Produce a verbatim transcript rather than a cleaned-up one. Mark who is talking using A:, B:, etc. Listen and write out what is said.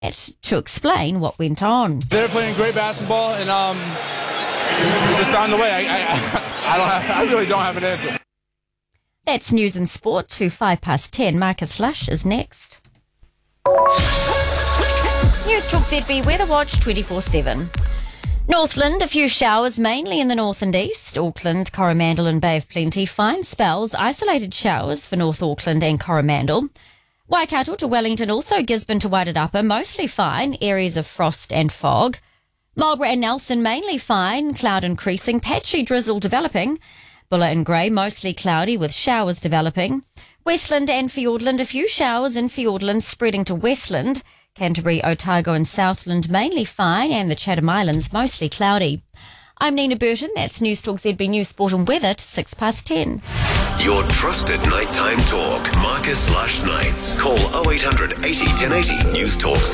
A: to explain what went on.
B: They're playing great basketball, and um, we just found a way. I, I, I, don't have, I really don't have an answer.
A: That's news and sport to five past ten. Marcus Lush is next. News Talk Z B Weather Watch twenty-four seven. Northland, a few showers mainly in the north and east. Auckland, Coromandel and Bay of Plenty, fine spells, isolated showers for North Auckland and Coromandel. Waikato to Wellington, also Gisborne to Wairarapa, mostly fine, areas of frost and fog. Marlborough and Nelson, mainly fine, cloud increasing, patchy drizzle developing. Buller and Grey, mostly cloudy with showers developing. Westland and Fiordland, a few showers in Fiordland spreading to Westland. Canterbury, Otago and Southland, mainly fine, and the Chatham Islands, mostly cloudy. I'm Nina Burton. That's News Talk Z B News Sport and Weather to six past ten.
C: Your trusted nighttime talk. Marcus Lush Nights. Call oh eight hundred eighty ten eighty. News Talk